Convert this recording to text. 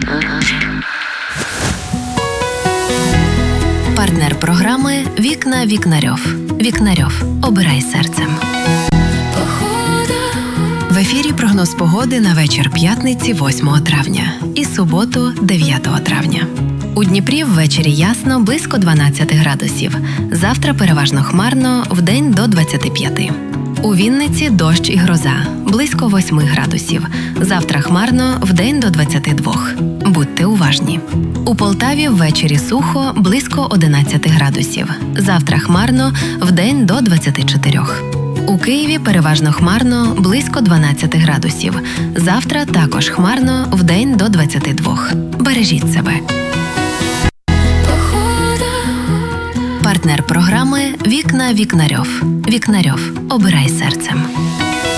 Партнер програми «Вікна Вікнарьов». Вікнарьов. Обирай серцем. В ефірі прогноз погоди на вечір п'ятниці 8 травня і суботу 9 травня. У Дніпрі ввечері ясно, близько 12 градусів. Завтра переважно хмарно, вдень до 25. У Вінниці дощ і гроза, близько 8 градусів. Завтра хмарно, вдень до 22. Будьте уважні. У Полтаві ввечері сухо, близько 11 градусів. Завтра хмарно, вдень до 24. У Києві переважно хмарно, близько 12 градусів. Завтра також хмарно, вдень до 22. Бережіть себе. Партнер програми «Вікна Вікнарьов». Вікнарьов. Обирай серцем.